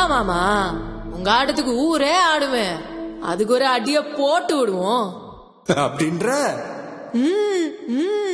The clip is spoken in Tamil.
மாமா, உங்க ஆட்டத்துக்கு ஊரே ஆடுவேன். அதுக்கு ஒரு அடிய போட்டு விடுவோம் அப்படின்ற ம், ம்.